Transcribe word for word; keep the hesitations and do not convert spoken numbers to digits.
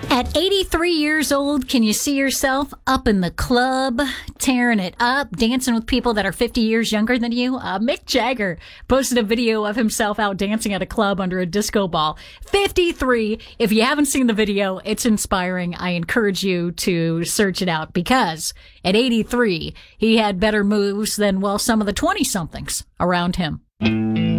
At eighty-three years old, can you see yourself up in the club, tearing it up, dancing with people that are fifty years younger than you? Uh, Mick Jagger posted a video of himself out dancing at a club under a disco ball. fifty-three. If you haven't seen the video, it's inspiring. I encourage you to search it out because at eighty-three, he had better moves than, well, some of the twenty-somethings around him.